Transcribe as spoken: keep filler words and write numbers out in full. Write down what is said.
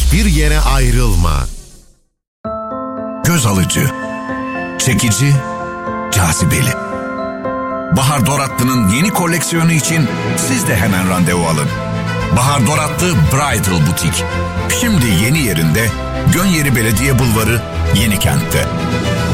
Hiçbir yere ayrılma. Göz alıcı, çekici, cazibeli. Bahar Doratlı'nın yeni koleksiyonu için siz de hemen randevu alın. Bahar Doratlı Bridal Butik. Şimdi yeni yerinde Gönyeri Belediye Bulvarı, Yenikent'te.